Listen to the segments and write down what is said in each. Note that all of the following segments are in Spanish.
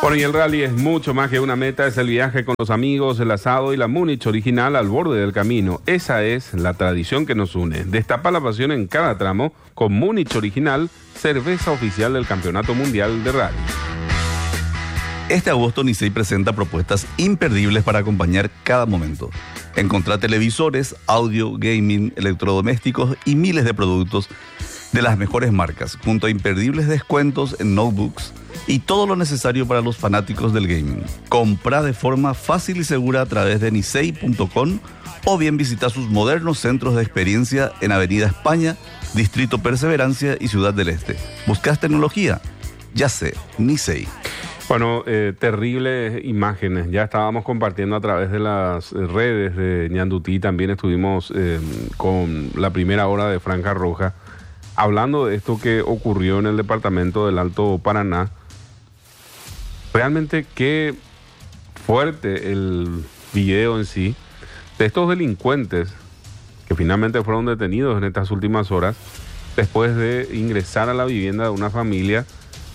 Bueno, y el rally es mucho más que una meta, es el viaje con los amigos, el asado y la Múnich original al borde del camino. Esa es la tradición que nos une. Destapa la pasión en cada tramo con Múnich original, cerveza oficial del Campeonato Mundial de Rally. Este agosto Nicey presenta propuestas imperdibles para acompañar cada momento. Encontrá televisores, audio, gaming, electrodomésticos y miles de productos de las mejores marcas, junto a imperdibles descuentos en notebooks y todo lo necesario para los fanáticos del gaming. Comprá de forma fácil y segura a través de nicey.com o bien visita sus modernos centros de experiencia en Avenida España, Distrito Perseverancia y Ciudad del Este. ¿Buscas tecnología? Ya sé, Nicey. Bueno, terribles imágenes. Ya estábamos compartiendo a través de las redes de Ñandutí. También estuvimos con la primera hora de Franja Roja hablando de esto que ocurrió en el departamento del Alto Paraná. Realmente qué fuerte el video en sí de estos delincuentes que finalmente fueron detenidos en estas últimas horas después de ingresar a la vivienda de una familia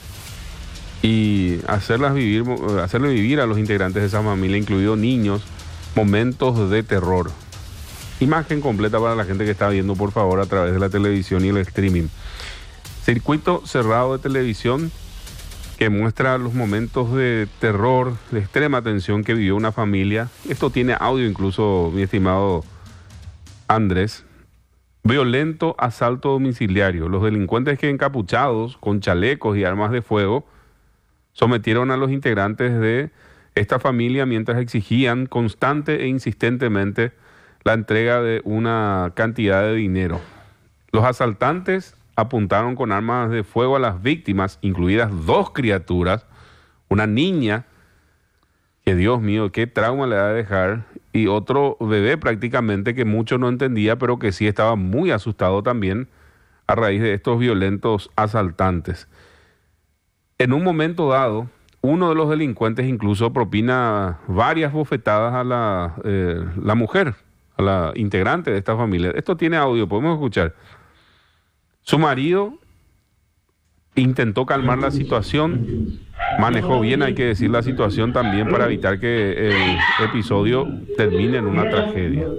y hacerle vivir a los integrantes de esa familia, incluidos niños, momentos de terror. Imagen completa para la gente que está viendo, por favor, a través de la televisión y el streaming. Circuito cerrado de televisión que muestra los momentos de terror, de extrema tensión que vivió una familia. Esto tiene audio incluso, mi estimado Andrés. Violento asalto domiciliario. Los delincuentes que encapuchados con chalecos y armas de fuego sometieron a los integrantes de esta familia mientras exigían constante e insistentemente la entrega de una cantidad de dinero. Los asaltantes apuntaron con armas de fuego a las víctimas, incluidas 2 criaturas, una niña, que Dios mío, qué trauma le va a dejar, y otro bebé prácticamente que mucho no entendía, pero que sí estaba muy asustado también a raíz de estos violentos asaltantes. En un momento dado, uno de los delincuentes incluso propina varias bofetadas a la mujer, a la integrante de esta familia. Esto tiene audio, podemos escuchar. Su marido intentó calmar la situación, manejó bien, hay que decir, la situación también para evitar que el episodio termine en una tragedia.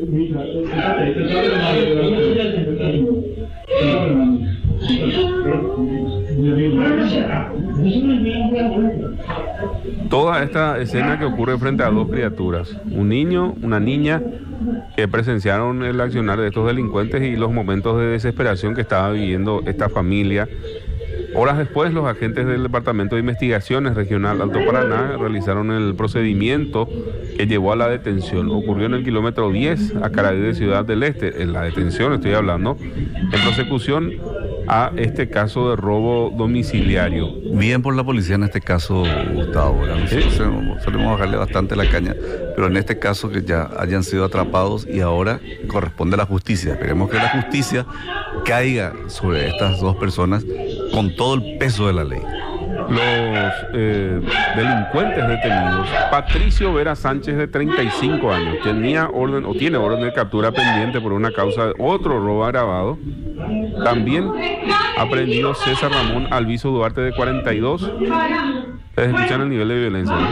Toda esta escena que ocurre frente a 2 criaturas, un niño, una niña, que presenciaron el accionar de estos delincuentes y los momentos de desesperación que estaba viviendo esta familia. Horas después, los agentes del Departamento de Investigaciones Regional Alto Paraná realizaron el procedimiento que llevó a la detención. Ocurrió en el kilómetro 10 a Caraví de Ciudad del Este. En la detención estoy hablando, en prosecución a este caso de robo domiciliario. Bien por la policía en este caso, Gustavo. Nosotros solemos bajarle bastante la caña, pero en este caso que ya hayan sido atrapados y ahora corresponde a la justicia. Esperemos que la justicia caiga sobre estas 2 personas con todo el peso de la ley. Los delincuentes detenidos. Patricio Vera Sánchez, de 35 años, tiene orden de captura pendiente por una causa de otro robo agravado. También aprendido César Ramón Alviso Duarte, de 42. Ustedes escuchan el nivel de violencia, ¿no?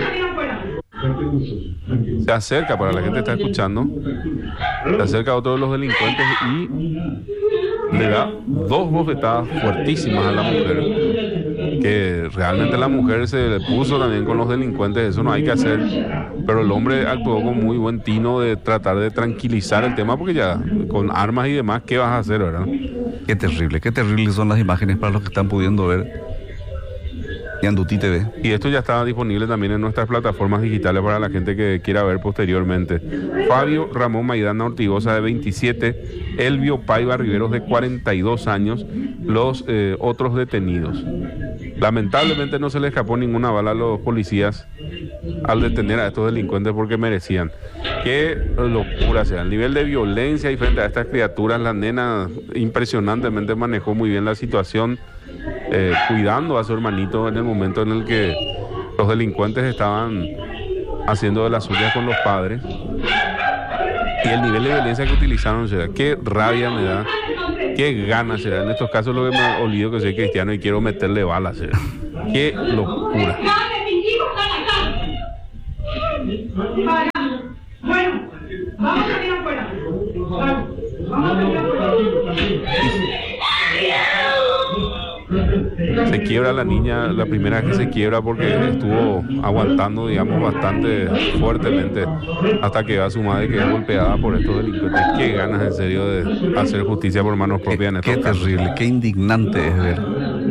Se acerca, para la gente que está escuchando, se acerca a otro de los delincuentes y le da 2 bofetadas fuertísimas a la mujer, que realmente la mujer se le puso también con los delincuentes. Eso no hay que hacer, pero el hombre actuó con muy buen tino de tratar de tranquilizar el tema, porque ya con armas y demás, ¿qué vas a hacer, verdad? Qué terribles son las imágenes para los que están pudiendo ver Ñandutí TV. Y esto ya está disponible también en nuestras plataformas digitales para la gente que quiera ver posteriormente. Fabio Ramón Maidana Ortigosa, de 27, Elvio Paiva Riveros, de 42 años, los otros detenidos. Lamentablemente no se le escapó ninguna bala a los policías al detener a estos delincuentes, porque merecían. Qué locura, sea el nivel de violencia, y frente a estas criaturas la nena impresionantemente manejó muy bien la situación, cuidando a su hermanito en el momento en el que los delincuentes estaban haciendo de las suyas con los padres. Y el nivel de violencia que utilizaron, será, qué rabia me da, qué ganas, será. En estos casos lo que me olvido que soy cristiano y quiero meterle balas, será. Qué locura. Bueno, vamos a salir afuera. Vamos a salir afuera. Se quiebra la niña, la primera vez que se quiebra porque estuvo aguantando, digamos, bastante fuertemente hasta que va su madre que es golpeada por estos delincuentes. Qué ganas en serio de hacer justicia por manos propias en estos Qué casos. terrible, qué indignante es ver.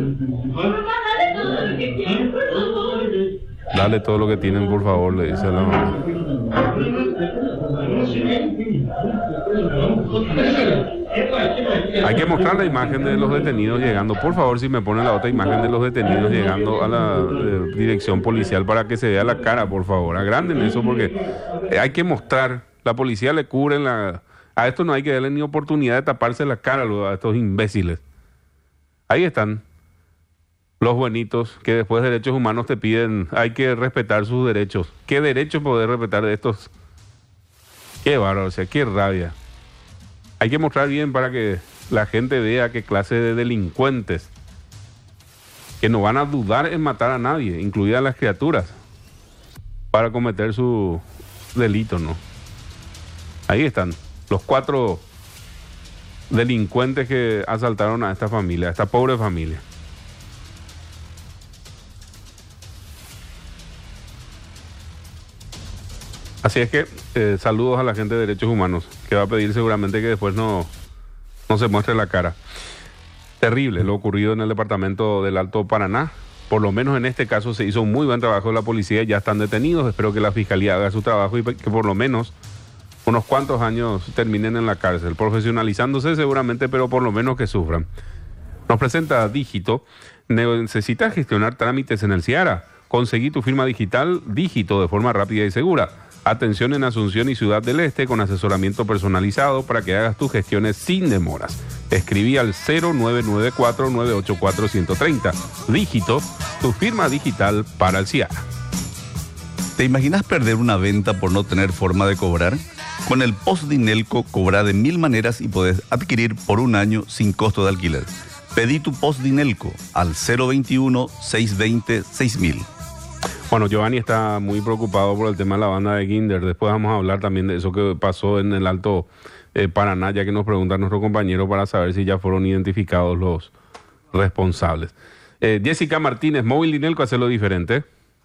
Dale todo lo que tienen, por favor, le dice a la mamá. Hay que mostrar la imagen de los detenidos llegando. Por favor, si me ponen la otra imagen de los detenidos llegando a la dirección policial para que se vea la cara, por favor. Agranden eso porque hay que mostrar. La policía le cubre a esto no hay que darle ni oportunidad de taparse la cara a estos imbéciles. Ahí están los buenitos que después de derechos humanos te piden, hay que respetar sus derechos. ¿Qué derecho poder respetar de estos? Qué bárbaro, o sea, qué rabia. Hay que mostrar bien para que la gente vea qué clase de delincuentes que no van a dudar en matar a nadie, incluidas las criaturas, para cometer su delito, ¿no? Ahí están los 4 delincuentes que asaltaron a esta familia, a esta pobre familia. Así es que saludos a la gente de Derechos Humanos, que va a pedir seguramente que después no se muestre la cara. Terrible lo ocurrido en el departamento del Alto Paraná. Por lo menos en este caso se hizo un muy buen trabajo de la policía, ya están detenidos. Espero que la fiscalía haga su trabajo y que por lo menos unos cuantos años terminen en la cárcel, profesionalizándose seguramente, pero por lo menos que sufran. Nos presenta Dígito. ¿Necesitas gestionar trámites en el Ciara? Conseguí tu firma digital Dígito de forma rápida y segura. Atención en Asunción y Ciudad del Este con asesoramiento personalizado para que hagas tus gestiones sin demoras. Escribí al 0994-984-130. Dígito, tu firma digital para el Ciara. ¿Te imaginas perder una venta por no tener forma de cobrar? Con el Postdinelco cobra de 1000 maneras y podés adquirir por un año sin costo de alquiler. Pedí tu Postdinelco al 021-620-6000. Bueno, Giovanni está muy preocupado por el tema de la banda de Guinder. Después vamos a hablar también de eso que pasó en el Alto Paraná, ya que nos pregunta nuestro compañero para saber si ya fueron identificados los responsables. Jessica Martínez, Móvil Dinelco, hacerlo diferente.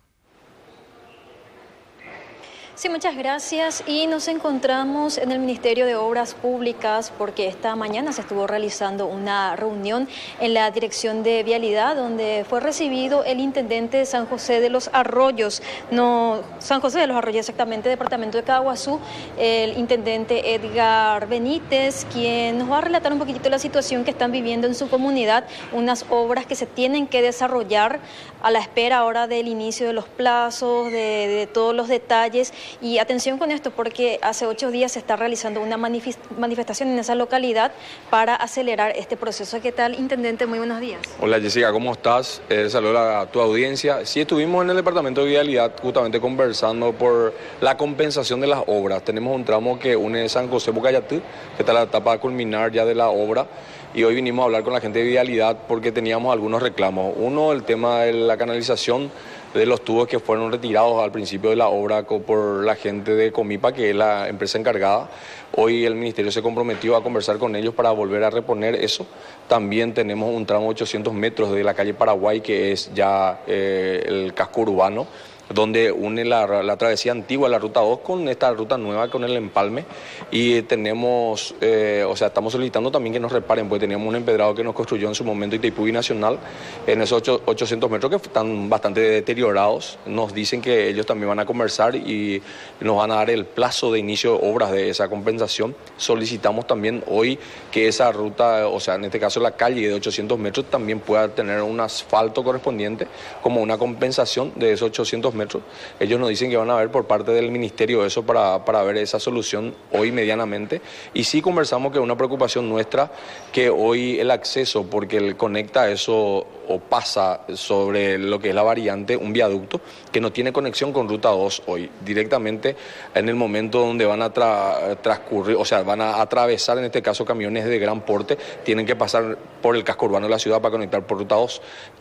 Sí, muchas gracias. Y nos encontramos en el Ministerio de Obras Públicas porque esta mañana se estuvo realizando una reunión en la Dirección de Vialidad donde fue recibido el intendente de San José de los Arroyos, no San José de los Arroyos exactamente, departamento de Caguazú, el intendente Edgar Benítez, quien nos va a relatar un poquitito la situación que están viviendo en su comunidad, unas obras que se tienen que desarrollar a la espera ahora del inicio de los plazos, de todos los detalles. Y atención con esto porque hace 8 días se está realizando una manifestación en esa localidad para acelerar este proceso. ¿Qué tal, intendente? Muy buenos días. Hola Jessica, ¿cómo estás? Saludo a tu audiencia. Sí, estuvimos en el departamento de Vialidad justamente conversando por la compensación de las obras. Tenemos un tramo que une San José Bucayatú, que está en la etapa a culminar ya de la obra. Y hoy vinimos a hablar con la gente de Vialidad porque teníamos algunos reclamos. Uno, el tema de la canalización de los tubos que fueron retirados al principio de la obra por la gente de Comipa, que es la empresa encargada. Hoy el ministerio se comprometió a conversar con ellos para volver a reponer eso. También tenemos un tramo de 800 metros de la calle Paraguay, que es ya el casco urbano, donde une la travesía antigua, la ruta 2, con esta ruta nueva, con el empalme. Y tenemos, estamos solicitando también que nos reparen, porque teníamos un empedrado que nos construyó en su momento Itaipú Binacional, en esos 800 metros que están bastante deteriorados. Nos dicen que ellos también van a conversar y nos van a dar el plazo de inicio de obras de esa compensación. Solicitamos también hoy que esa ruta, en este caso la calle de 800 metros, también pueda tener un asfalto correspondiente como una compensación de esos 800 metros. Ellos nos dicen que van a ver por parte del ministerio eso para ver esa solución hoy medianamente. Y sí conversamos que es una preocupación nuestra que hoy el acceso, porque él conecta eso o pasa sobre lo que es la variante, un viaducto que no tiene conexión con Ruta 2 hoy. Directamente en el momento donde van a transcurrir, van a atravesar en este caso camiones de gran porte, tienen que pasar por el casco urbano de la ciudad para conectar por Ruta 2. Entonces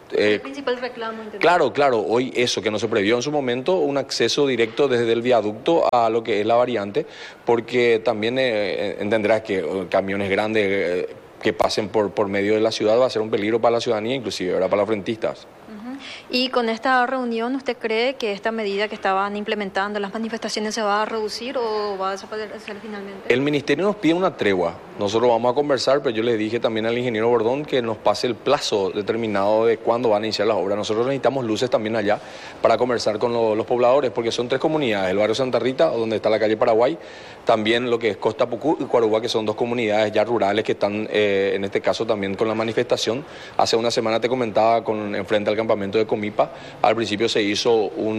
El principal reclamo. Claro, hoy eso que no se previó en su momento, un acceso directo desde el viaducto a lo que es la variante, porque también entenderás que camiones grandes que pasen por medio de la ciudad va a ser un peligro para la ciudadanía, inclusive, ¿verdad? Para los rentistas. Y con esta reunión, ¿usted cree que esta medida que estaban implementando, las manifestaciones, se va a reducir o va a desaparecer finalmente? El ministerio nos pide una tregua. Nosotros vamos a conversar, pero yo le dije también al ingeniero Bordón que nos pase el plazo determinado de cuándo van a iniciar las obras. Nosotros necesitamos luces también allá para conversar con los pobladores, porque son 3 comunidades: el barrio Santa Rita, donde está la calle Paraguay, también lo que es Costa Pucú y Cuarúa, que son 2 comunidades ya rurales que están, en este caso, también con la manifestación. Hace una semana te comentaba, enfrente al campamento de Comipa, al principio se hizo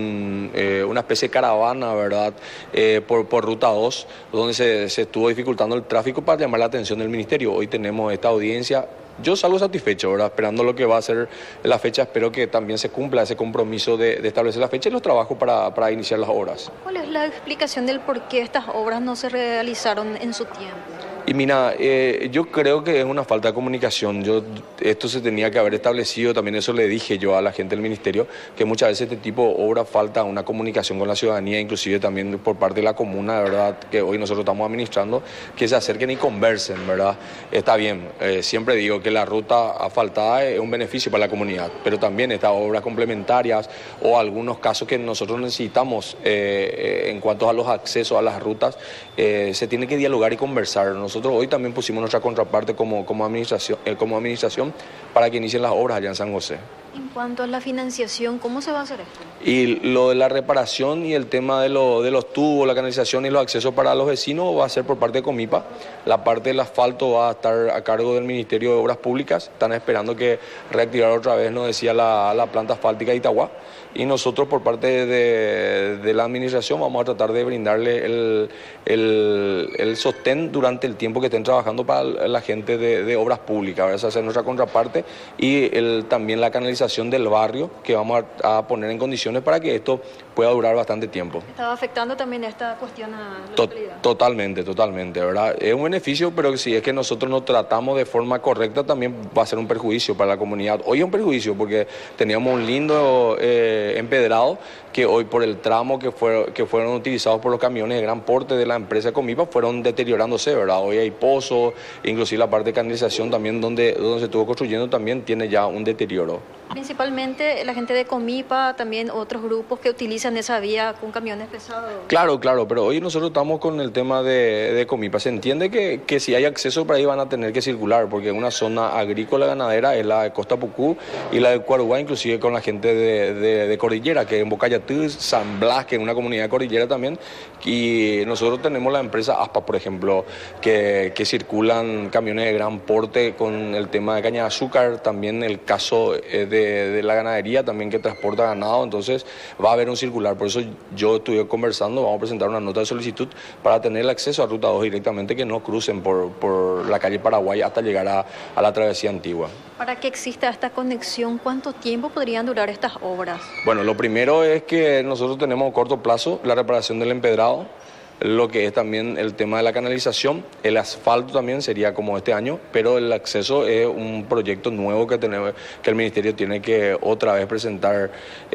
una especie de caravana, ¿verdad?, por Ruta 2, donde se estuvo dificultando el tráfico para llamar la atención del ministerio. Hoy tenemos esta audiencia. Yo salgo satisfecho, ¿verdad?, esperando lo que va a ser la fecha. Espero que también se cumpla ese compromiso de establecer la fecha y los trabajos para iniciar las obras. ¿Cuál es la explicación del por qué estas obras no se realizaron en su tiempo? Y mira, yo creo que es una falta de comunicación. Esto se tenía que haber establecido, también eso le dije yo a la gente del ministerio, que muchas veces este tipo de obras falta una comunicación con la ciudadanía, inclusive también por parte de la comuna, ¿verdad?, que hoy nosotros estamos administrando, que se acerquen y conversen, ¿verdad? Está bien, siempre digo que la ruta asfaltada es un beneficio para la comunidad, pero también estas obras complementarias o algunos casos que nosotros necesitamos en cuanto a los accesos a las rutas, se tiene que dialogar y conversar. Nosotros hoy también pusimos nuestra contraparte como administración para que inicien las obras allá en San José. En cuanto a la financiación, ¿cómo se va a hacer esto? Y lo de la reparación y el tema de los tubos, la canalización y los accesos para los vecinos va a ser por parte de Comipa. La parte del asfalto va a estar a cargo del Ministerio de Obras Públicas. Están esperando que reactivar otra vez, nos decía, la planta asfáltica de Itagua. Y nosotros, por parte de la administración, vamos a tratar de brindarle el sostén durante el tiempo que estén trabajando para la gente de obras públicas. Esa es nuestra contraparte. Y también la canalización del barrio, que vamos a poner en condiciones para que esto pueda durar bastante tiempo. ¿Estaba afectando también esta cuestión a la localidad? Totalmente, ¿verdad? Es un beneficio, pero si es que nosotros no tratamos de forma correcta, también va a ser un perjuicio para la comunidad. Hoy es un perjuicio porque teníamos un lindo empedrado que hoy, por el tramo que fueron utilizados por los camiones de gran porte de la empresa Comipa, fueron deteriorándose, ¿verdad? Hoy hay pozos, inclusive la parte de canalización también donde se estuvo construyendo también tiene ya un deterioro. Principalmente la gente de Comipa, también otros grupos que utilizan esa vía con camiones pesados. Claro, pero hoy nosotros estamos con el tema de Comipa. Se entiende que si hay acceso por ahí van a tener que circular, porque una zona agrícola ganadera es la de Costa Pucú y la de Cuarúa, inclusive con la gente de Cordillera, que es en Bocayatú, San Blas, que es una comunidad de Cordillera también. Y nosotros tenemos la empresa ASPA, por ejemplo, que circulan camiones de gran porte con el tema de caña de azúcar, también el caso de la ganadería también que transporta ganado. Entonces va a haber un circular. Por eso yo estuve conversando, vamos a presentar una nota de solicitud para tener el acceso a Ruta 2 directamente, que no crucen por la calle Paraguay hasta llegar a la travesía antigua. Para que exista esta conexión, ¿cuánto tiempo podrían durar estas obras? Bueno, lo primero es que nosotros tenemos a corto plazo la reparación del empedrado, lo que es también el tema de la canalización. El asfalto también sería como este año, pero el acceso es un proyecto nuevo que el Ministerio tiene que otra vez presentar,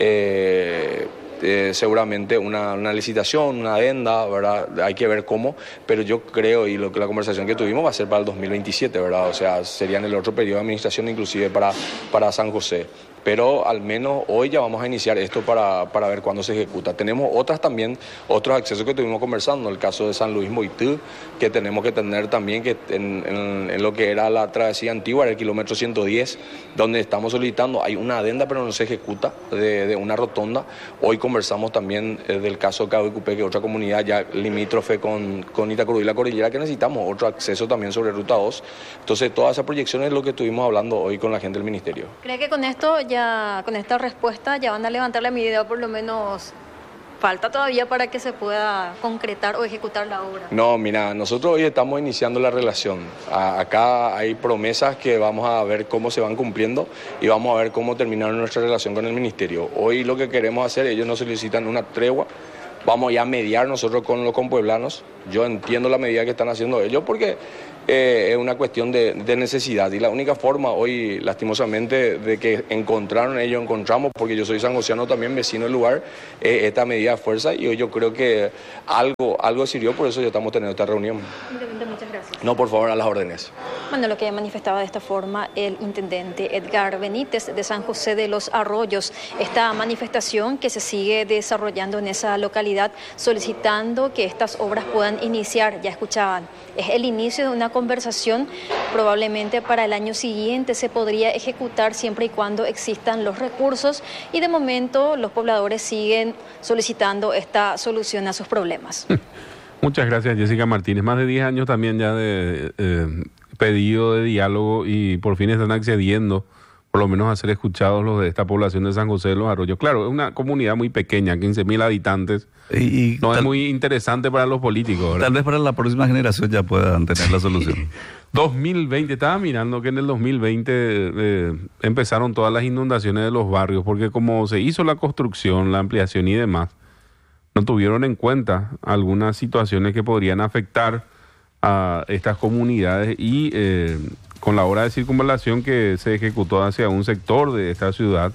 seguramente una licitación, una adenda, ¿verdad? Hay que ver cómo, pero yo creo, y la conversación que tuvimos va a ser para el 2027, ¿verdad? O sea, sería en el otro periodo de administración, inclusive para San José. Pero al menos hoy ya vamos a iniciar esto para ver cuándo se ejecuta. Tenemos otros accesos que estuvimos conversando, el caso de San Luis Moitú, que tenemos que tener también, que en lo que era la travesía antigua, era el kilómetro 110, donde estamos solicitando, hay una adenda pero no se ejecuta, de una rotonda. Hoy conversamos también del caso de Cabo y Cupé, que es otra comunidad ya limítrofe con Itacurú y la Cordillera, que necesitamos otro acceso también sobre Ruta 2. Entonces, todas esas proyecciones es lo que estuvimos hablando hoy con la gente del Ministerio. ¿Cree que con esto con esta respuesta ya van a levantar la medida, por lo menos falta todavía para que se pueda concretar o ejecutar la obra? No, mira, nosotros hoy estamos iniciando la relación. Acá hay promesas que vamos a ver cómo se van cumpliendo y vamos a ver cómo terminar nuestra relación con el Ministerio. Hoy lo que queremos hacer, ellos nos solicitan una tregua vamos ya a mediar nosotros con los compueblanos. Yo entiendo la medida que están haciendo ellos porque es una cuestión de necesidad y la única forma hoy, lastimosamente, de que encontramos, porque yo soy sanjociano también, vecino del lugar, esta medida de fuerza y hoy yo creo que algo sirvió, por eso ya estamos teniendo esta reunión. Intendente, muchas gracias. No, por favor, a las órdenes. Bueno, lo que manifestaba de esta forma el intendente Edgar Benítez de San José de los Arroyos, esta manifestación que se sigue desarrollando en esa localidad solicitando que estas obras puedan iniciar, ya escuchaban, es el inicio de una conversación, probablemente para el año siguiente se podría ejecutar siempre y cuando existan los recursos y de momento los pobladores siguen solicitando esta solución a sus problemas. Muchas gracias, Jessica Martínez. Más de 10 años también ya de pedido de diálogo y por fin están accediendo, por lo menos a ser escuchados los de esta población de San José de los Arroyos. Claro, es una comunidad muy pequeña, 15.000 habitantes. Y no es muy interesante para los políticos, ¿verdad? Tal vez para la próxima generación ya puedan tener la solución. 2020, estaba mirando que en el 2020 empezaron todas las inundaciones de los barrios, porque como se hizo la construcción, la ampliación y demás, no tuvieron en cuenta algunas situaciones que podrían afectar a estas comunidades y con la obra de circunvalación que se ejecutó hacia un sector de esta ciudad,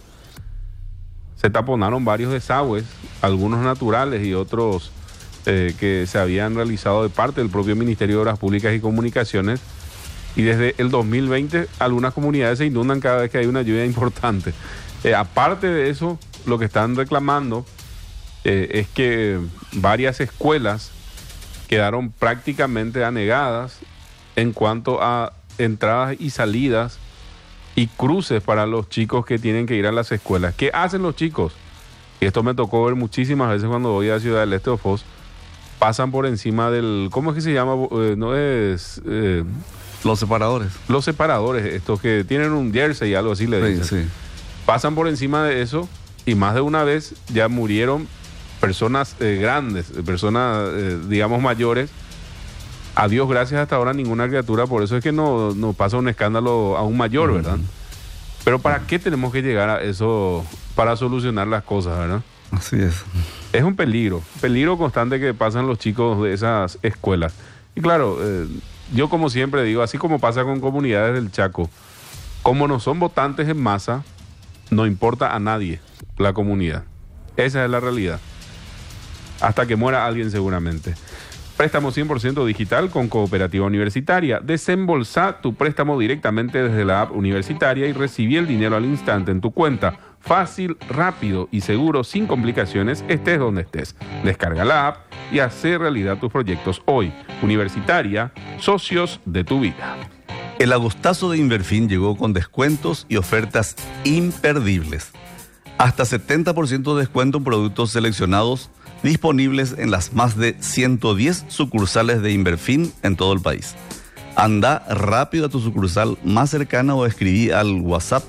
se taponaron varios desagües, algunos naturales y otros que se habían realizado de parte del propio Ministerio de Obras Públicas y Comunicaciones. Y desde el 2020 algunas comunidades se inundan cada vez que hay una lluvia importante. Aparte de eso, lo que están reclamando es que varias escuelas quedaron prácticamente anegadas en cuanto a entradas y salidas y cruces para los chicos que tienen que ir a las escuelas. ¿Qué hacen los chicos? Y esto me tocó ver muchísimas veces cuando voy a Ciudad del Este o Foz. Pasan por encima del... ¿Cómo es que se llama? No es... Los separadores. Los separadores, estos que tienen un jersey y algo así le dicen. Sí. Pasan por encima de eso y más de una vez ya murieron personas grandes, personas, digamos, mayores. A Dios gracias hasta ahora ninguna criatura, por eso es que no pasa un escándalo aún mayor, ¿verdad? Pero ¿para qué tenemos que llegar a eso para solucionar las cosas, verdad? Así es. Es un peligro constante que pasan los chicos de esas escuelas. Y claro, yo como siempre digo, así como pasa con comunidades del Chaco, como no son votantes en masa, no importa a nadie la comunidad. Esa es la realidad. Hasta que muera alguien seguramente. Préstamo 100% digital con Cooperativa Universitaria. Desembolsa tu préstamo directamente desde la app universitaria y recibí el dinero al instante en tu cuenta. Fácil, rápido y seguro, sin complicaciones, estés donde estés. Descarga la app y hace realidad tus proyectos hoy. Universitaria, socios de tu vida. El agostazo de Inverfin llegó con descuentos y ofertas imperdibles. Hasta 70% de descuento en productos seleccionados disponibles en las más de 110 sucursales de Inverfin en todo el país. Anda rápido a tu sucursal más cercana o escribí al WhatsApp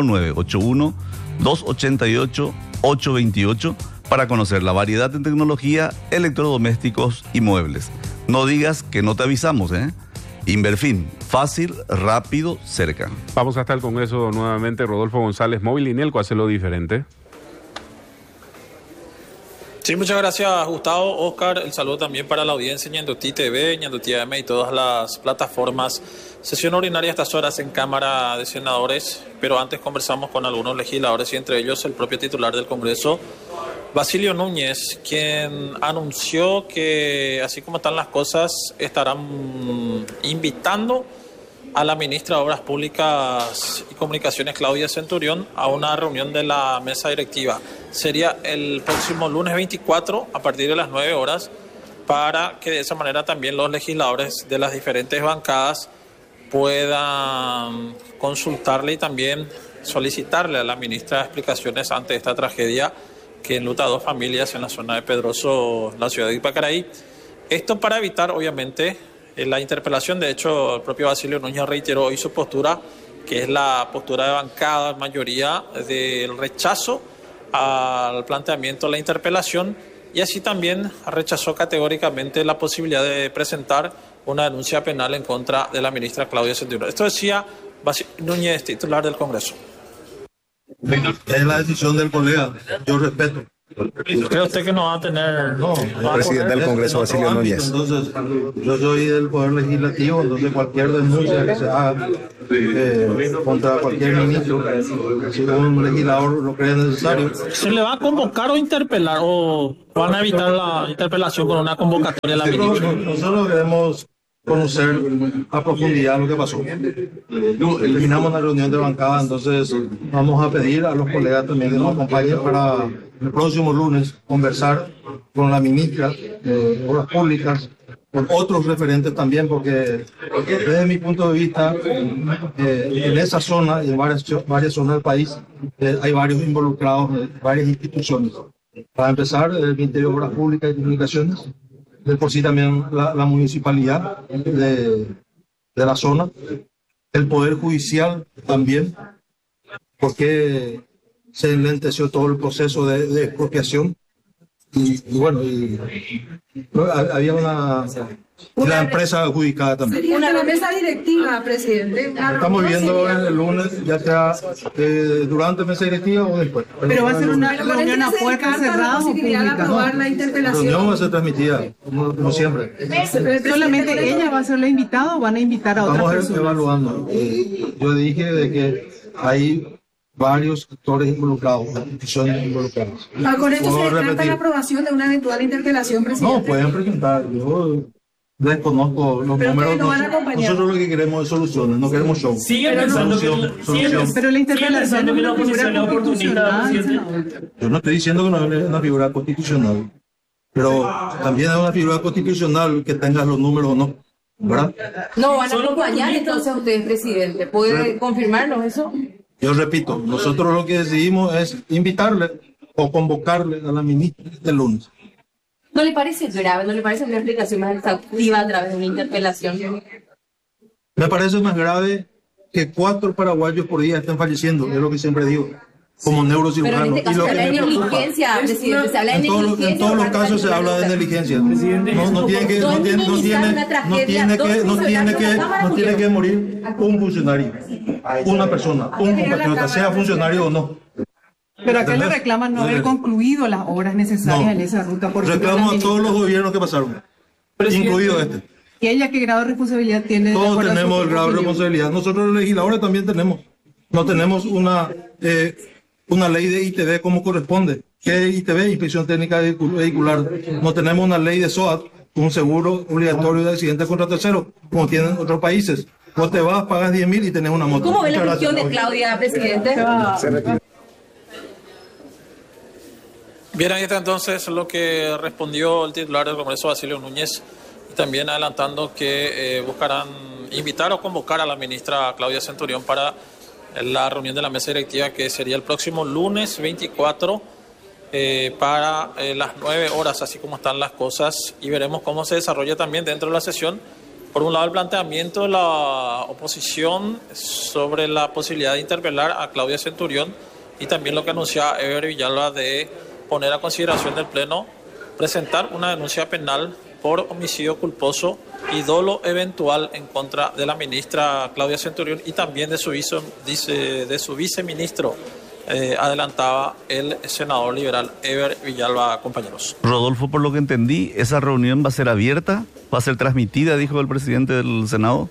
0981-288-828 para conocer la variedad en tecnología, electrodomésticos y muebles. No digas que no te avisamos, ¿eh? Inverfin, fácil, rápido, cerca. Vamos hasta el Congreso nuevamente. Rodolfo González, Móvil Inelco hace lo diferente. Sí, muchas gracias, Gustavo. Oscar, el saludo también para la audiencia, Ñandutí TV, Ñandutí AM y todas las plataformas. Sesión ordinaria a estas horas en Cámara de Senadores, pero antes conversamos con algunos legisladores y entre ellos el propio titular del Congreso, Basilio Núñez, quien anunció que, así como están las cosas, estarán invitando a la ministra de Obras Públicas y Comunicaciones, Claudia Centurión, a una reunión de la mesa directiva. Sería el próximo lunes 24 a partir de las 9 horas para que de esa manera también los legisladores de las diferentes bancadas puedan consultarle y también solicitarle a la ministra explicaciones ante esta tragedia que enluta a 2 familias en la zona de Pedroso, la ciudad de Ipacaraí. Esto para evitar, obviamente, la interpelación. De hecho, el propio Basilio Núñez reiteró hoy su postura, que es la postura de bancada, en mayoría, del rechazo al planteamiento de la interpelación, y así también rechazó categóricamente la posibilidad de presentar una denuncia penal en contra de la ministra Claudia Centurión. Esto decía Basilio Núñez, titular del Congreso. Es la decisión del colega, yo respeto. ¿Cree usted que no va a tener? No, presidente del Congreso, Basilio Núñez. Entonces, yo soy del Poder Legislativo, entonces cualquier denuncia que se haga contra cualquier ministro, si un legislador lo cree necesario. ¿Se le va a convocar o interpelar o van a evitar la interpelación con una convocatoria a la ministra? Nosotros queremos conocer a profundidad lo que pasó. Terminamos la reunión de bancada, entonces vamos a pedir a los colegas también que nos acompañen para el próximo lunes conversar con la ministra de Obras Públicas, con otros referentes también, porque desde mi punto de vista, en esa zona y en varias zonas del país hay varios involucrados, varias instituciones. Para empezar, el Ministerio de Obras Públicas y Comunicaciones, de por sí también la municipalidad de la zona, el Poder Judicial también, porque se enlenteció todo el proceso de expropiación. Y bueno, había la empresa adjudicada también. Una mesa directiva, presidente. Estamos viendo el lunes, ya sea durante la mesa directiva o después. Pero va a ser una reunión a puertas cerradas o pública. Aprobar la interpelación. La reunión va a ser transmitida, como siempre. ¿Solamente ella va a ser la invitada o van a invitar a otras personas? Estamos evaluando. Yo dije de que hay varios actores involucrados, instituciones involucradas. ¿Con esto se descarta la aprobación de una eventual interpelación, presidente? No, pueden presentar. Yo desconozco los números. Nosotros lo que queremos es soluciones, no queremos show. Siguen pensando solución. Pero la interpelación es una figura constitucional. Yo no estoy diciendo que no es una figura constitucional, pero también es una figura constitucional que tenga los números o no, ¿verdad? No van a acompañar entonces ustedes, presidente. ¿Puede confirmarnos eso? Yo repito, nosotros lo que decidimos es invitarle o convocarle a la ministra el lunes. ¿No le parece grave? ¿No le parece una explicación más exhaustiva a través de una interpelación? Me parece más grave que 4 paraguayos por día estén falleciendo, es lo que siempre digo, como neurocirujano. Pero en este caso se habla de negligencia, presidente. Se habla de negligencia. En todos los casos se habla de negligencia. No tiene que morir un funcionario, una persona, un compatriota, sea funcionario o no. Pero acá le reclaman no haber concluido las obras necesarias en esa ruta. Reclamo a todos los gobiernos que pasaron, incluido este. ¿Y ella qué grado de responsabilidad tiene? Todos tenemos el grado de responsabilidad. Nosotros los legisladores también tenemos. No tenemos una ley de ITV como corresponde. ¿Qué es ITV? Inspección Técnica Vehicular. No tenemos una ley de SOAT, un seguro obligatorio de accidentes contra terceros, como tienen otros países. Vos te vas, pagas 10.000 y tenés una moto. ¿Cómo ve la gestión de Claudia, presidente? Bien, ahí está entonces lo que respondió el titular del Congreso, Basilio Núñez, y también adelantando que buscarán invitar o convocar a la ministra Claudia Centurión para la reunión de la mesa directiva, que sería el próximo lunes 24 para las 9 horas, así como están las cosas, y veremos cómo se desarrolla también dentro de la sesión. Por un lado, el planteamiento de la oposición sobre la posibilidad de interpelar a Claudia Centurión, y también lo que anunciaba Eber Villalba de poner a consideración del Pleno presentar una denuncia penal por homicidio culposo y dolo eventual en contra de la ministra Claudia Centurión y también de su viceministro, adelantaba el senador liberal Eber Villalba, compañeros. Rodolfo, por lo que entendí, esa reunión va a ser abierta, va a ser transmitida, dijo el presidente del Senado.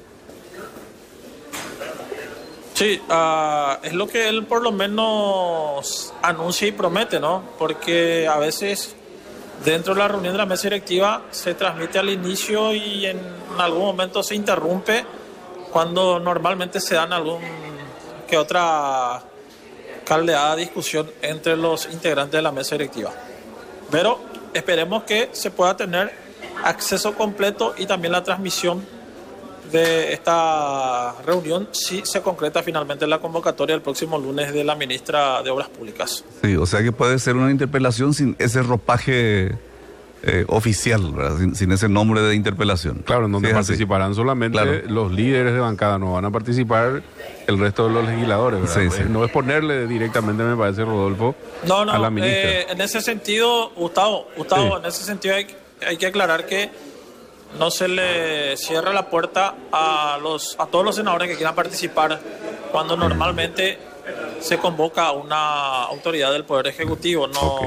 Sí, es lo que él por lo menos anuncia y promete, ¿no? Porque a veces dentro de la reunión de la mesa directiva se transmite al inicio y en algún momento se interrumpe cuando normalmente se dan algún que otra caldeada discusión entre los integrantes de la mesa directiva. Pero esperemos que se pueda tener acceso completo y también la transmisión de esta reunión si se concreta finalmente la convocatoria el próximo lunes de la ministra de Obras Públicas. Sí, o sea que puede ser una interpelación sin ese ropaje oficial, ¿verdad? Sin ese nombre de interpelación. Claro, en donde sí, participarán solamente los líderes de bancada, no van a participar el resto de los legisladores, ¿verdad? Sí, sí. No es ponerle directamente, me parece, Rodolfo, a la ministra. En ese sentido, Gustavo, sí. En ese sentido hay que aclarar que no se le cierra la puerta a todos los senadores que quieran participar cuando normalmente se convoca a una autoridad del Poder Ejecutivo.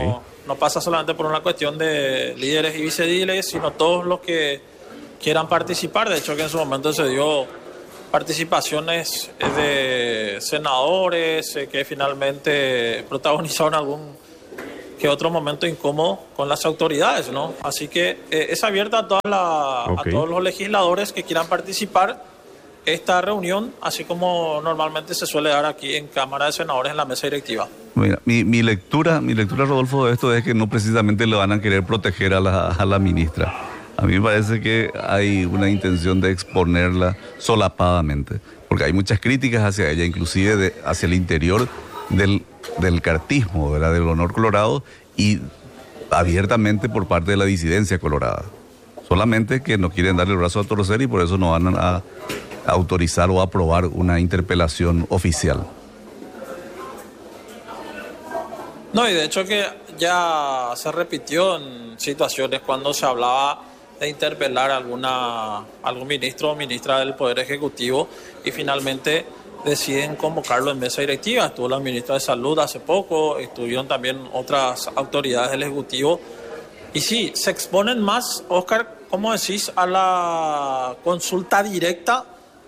no pasa solamente por una cuestión de líderes y vicedíles, sino todos los que quieran participar. De hecho, que en su momento se dio participaciones de senadores que finalmente protagonizaron algún que otro momento incómodo con las autoridades, ¿no? Así que es abierta a todos los legisladores que quieran participar esta reunión, así como normalmente se suele dar aquí en Cámara de Senadores en la mesa directiva. Mira, mi lectura, Rodolfo, de esto es que no precisamente le van a querer proteger a la ministra. A mí me parece que hay una intención de exponerla solapadamente, porque hay muchas críticas hacia ella, inclusive hacia el interior del cartismo, ¿verdad?, del Honor Colorado, y abiertamente por parte de la disidencia colorada. Solamente que no quieren darle el brazo a torcer y por eso no van a autorizar o aprobar una interpelación oficial. No, y de hecho que ya se repitió en situaciones cuando se hablaba de interpelar a algún ministro o ministra del Poder Ejecutivo y finalmente deciden convocarlo en mesa directiva. Estuvo la ministra de Salud hace poco, estuvieron también otras autoridades del Ejecutivo. Y sí, se exponen más, Oscar, ¿cómo decís?, a la consulta directa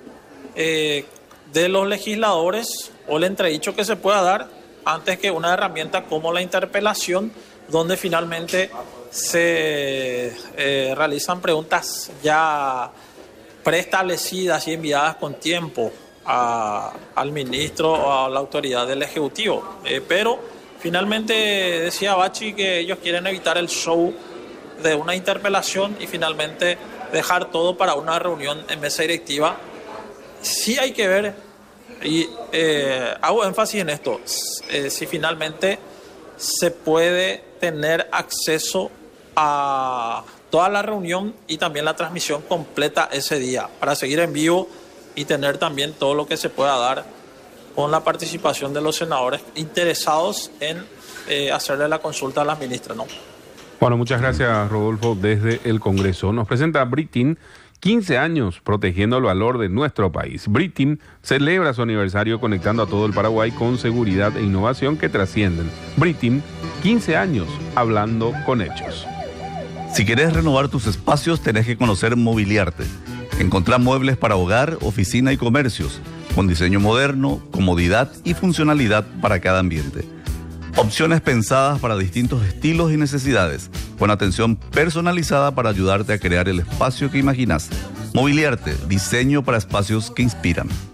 de los legisladores o el entredicho que se pueda dar antes que una herramienta como la interpelación, donde finalmente se realizan preguntas ya preestablecidas y enviadas con tiempo al ministro o a la autoridad del Ejecutivo. Pero finalmente decía Bachi que ellos quieren evitar el show de una interpelación y finalmente dejar todo para una reunión en mesa directiva. Sí hay que ver, y hago énfasis en esto, si finalmente se puede tener acceso a toda la reunión y también la transmisión completa ese día, para seguir en vivo y tener también todo lo que se pueda dar con la participación de los senadores interesados en hacerle la consulta a las ministras, ¿no? Bueno, muchas gracias, Rodolfo, desde el Congreso. Nos presenta Britin, 15 años protegiendo el valor de nuestro país. Britin celebra su aniversario conectando a todo el Paraguay con seguridad e innovación que trascienden. Britin, 15 años hablando con hechos. Si querés renovar tus espacios, tenés que conocer Mobiliarte. Encontrá muebles para hogar, oficina y comercios, con diseño moderno, comodidad y funcionalidad para cada ambiente. Opciones pensadas para distintos estilos y necesidades, con atención personalizada para ayudarte a crear el espacio que imaginas. Mobiliarte, diseño para espacios que inspiran.